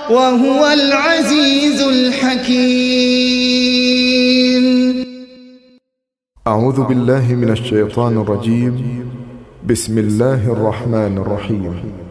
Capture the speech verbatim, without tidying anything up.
وهو العزيز الحكيم. أعوذ بالله من الشيطان الرجيم. بسم الله الرحمن الرحيم.